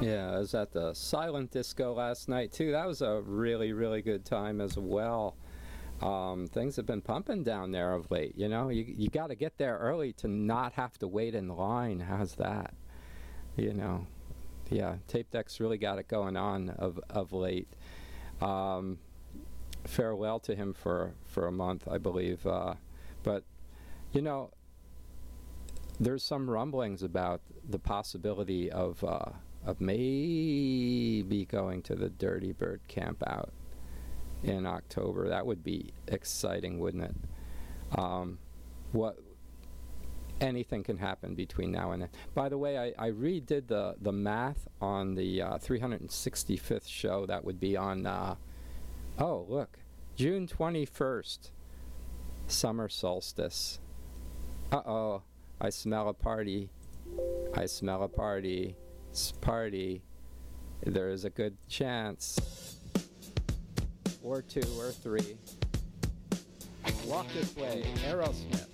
Yeah, I was at the Silent Disco last night too. That was a really, really good time as well. Things have been pumping down there of late. You know, you got to get there early to not have to wait in line. How's that? You know, yeah, Tape Deck's really got it going on of late. Farewell to him for a month, I believe. But you know, there's some rumblings about the possibility of maybe going to the Dirty Bird camp out in October. That would be exciting, wouldn't it? Anything can happen between now and then. By the way, I redid the math on the 365th show. That would be on, oh, look, June 21st, summer solstice. Uh-oh, I smell a party. I smell a party. Party. There is a good chance. Or two or three. Walk This Way, Aerosmith.